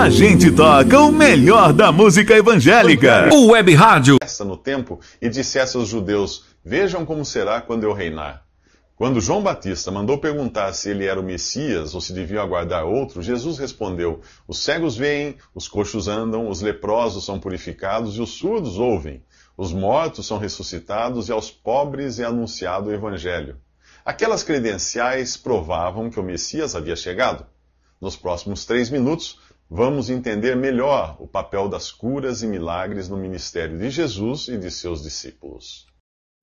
A gente toca o melhor da música evangélica. O Web Rádio. No tempo e dissesse aos judeus: vejam como será quando eu reinar. Quando João Batista mandou perguntar se ele era o Messias ou se deviam aguardar outro, Jesus respondeu: os cegos veem, os coxos andam, os leprosos são purificados e os surdos ouvem. Os mortos são ressuscitados e aos pobres é anunciado o Evangelho. Aquelas credenciais provavam que o Messias havia chegado. Nos próximos 3 minutos, vamos entender melhor o papel das curas e milagres no ministério de Jesus e de seus discípulos.